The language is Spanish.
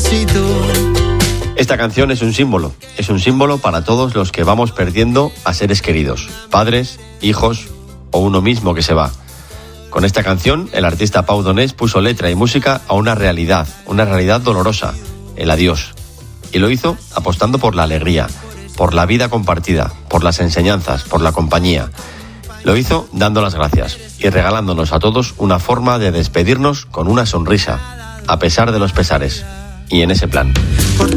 despacito. Esta canción es un símbolo para todos los que vamos perdiendo a seres queridos, padres, hijos o uno mismo que se va. Con esta canción, el artista Pau Donés puso letra y música a una realidad dolorosa, el adiós. Y lo hizo apostando por la alegría, por la vida compartida, por las enseñanzas, por la compañía. Lo hizo dando las gracias y regalándonos a todos una forma de despedirnos con una sonrisa, a pesar de los pesares. Y en ese plan.